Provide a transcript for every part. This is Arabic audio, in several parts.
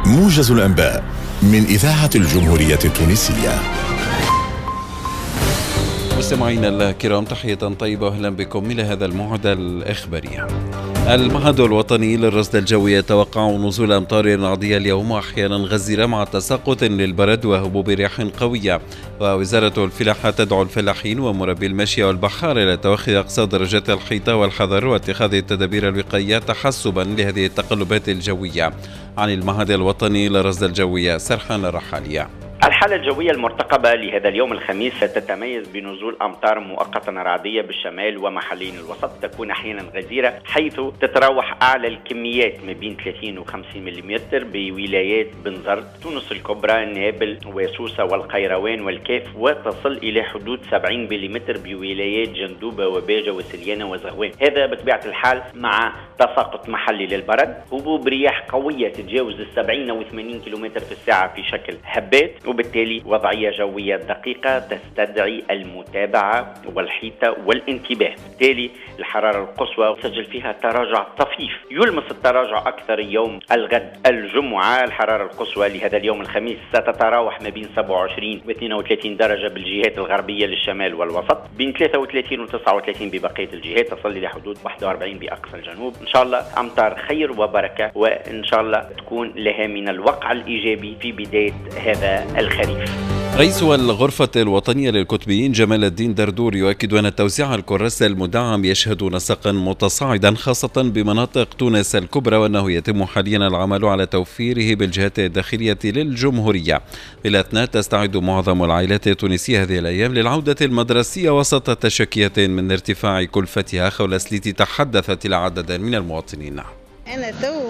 موجز الأنباء من إذاعة الجمهورية التونسية. مستمعينا الكرام، تحية طيبة وأهلا بكم إلى هذا الموعد الإخباري. المعهد الوطني للرصد الجوي يتوقع نزول أمطار رعدية اليوم وأحيانا غزيرة مع تساقط للبرد وهبوب رياح قوية. ووزارة الفلاحة تدعو الفلاحين ومربي المشي والبحار إلى توخي أقصى درجات الحيطة والحذر واتخاذ التدابير الوقائية تحسبا لهذه التقلبات الجوية. عن المعهد الوطني للرصد الجوي سرحان الرحالية. الحالة الجوية المرتقبة لهذا اليوم الخميس تتميز بنزول أمطار مؤقتة رعدية بالشمال ومحلين الوسط، تكون أحيانا غزيرة حيث تتراوح أعلى الكميات ما بين 30 و 50 ملم بولايات بنزرت، تونس الكبرى، نابل وسوسة والقيروان والكاف، وتصل إلى حدود 70 ملم بولايات جندوبة وباجة وسليانة وزغوان. هذا بطبيعة الحال مع تساقط محلي للبرد، هبوب رياح قوية تتجاوز 70 و 80 كم في الساعة في شكل هبات، وبالتالي وضعية جوية دقيقة تستدعي المتابعة والحيطة والانتباه. بالتالي الحرارة القصوى سجل فيها تراجع طفيف، يلمس التراجع أكثر يوم الغد الجمعة. الحرارة القصوى لهذا اليوم الخميس ستتراوح ما بين 27 و 32 درجة بالجهات الغربية للشمال والوسط، بين 33 و 39 ببقية الجهات، تصل إلى حدود 41 بأقصى الجنوب. إن شاء الله أمطار خير وبركة، وإن شاء الله تكون لها من الوقع الإيجابي في بداية هذا الخريف. رئيس الغرفة الوطنية للكتبيين جمال الدين دردور يؤكد أن توزيع الكراس المدعم يشهد نسقا متصاعدا خاصة بمناطق تونس الكبرى، وأنه يتم حاليا العمل على توفيره بالجهات الداخلية للجمهورية. في الأثناء تستعد معظم العائلات التونسية هذه الأيام للعودة المدرسية وسط تشكيات من ارتفاع كلفتها، حول التي تحدثت إلى عدد من المواطنين. أنا تو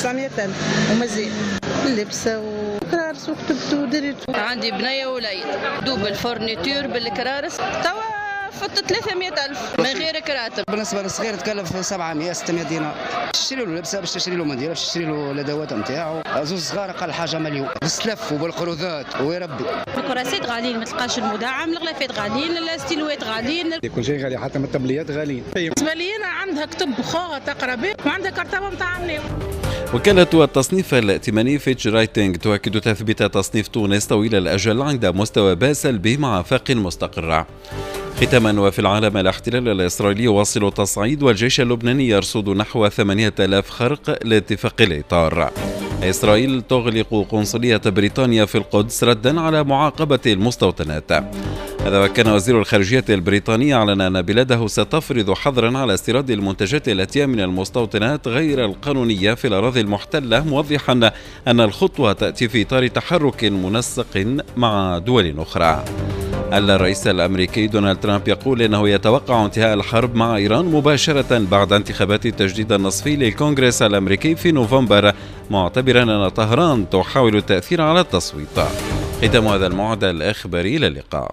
900,000 ومزيد اللبس وكرارس وكتبت ودرت. عندي بنية وليد دوب الفورنيتور بالكرارس توا فت 300,000 من غير كراتب. بالنسبة للصغير تكلف 700-600 دينار. تشتري له لبسه، باش تشتري له منديل، باش تشتري له الادوات نتاعو. زوج صغار اقل حاجه مليون بالسلف وبالقروضات ويربي. الكراسات غاليين، ما تلقاش المدعم، الغلافات غاليين، الستيلوات غاليين، كل شيء غالي، حتى من التبليات غاليين. بالنسبه لي انا عندها كتب خوها تقرا به وعندها كرتبه نتاع مناو. وكالة التصنيف الائتماني فيتش رايتنج تؤكد تثبيت تصنيف تونس طويل الأجل عند مستوى ب سلبي مع آفاق مستقرة. ختاما، وفي العالم، الاحتلال الإسرائيلي يواصل التصعيد، والجيش اللبناني يرصد نحو 8,000 خرق لاتفاق الإطار. إسرائيل تغلق قنصلية بريطانيا في القدس ردا على معاقبة المستوطنات. هذا وكان وزير الخارجية البريطاني أعلن أن بلاده ستفرض حظرا على استيراد المنتجات التي من المستوطنات غير القانونية في الأراضي المحتلة، موضحا أن الخطوة تأتي في إطار تحرك منسق مع دول أخرى. الرئيس الأمريكي دونالد ترامب يقول إنه يتوقع انتهاء الحرب مع إيران مباشرة بعد انتخابات التجديد النصفي للكونغرس الأمريكي في نوفمبر، معتبرا أن طهران تحاول التأثير على التصويت. ختام هذا الموعد الإخباري، إلى اللقاء.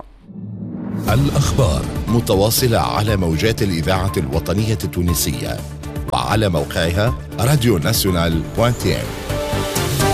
الأخبار متواصلة على موجات الإذاعة الوطنية التونسية وعلى موقعها radionational.tn.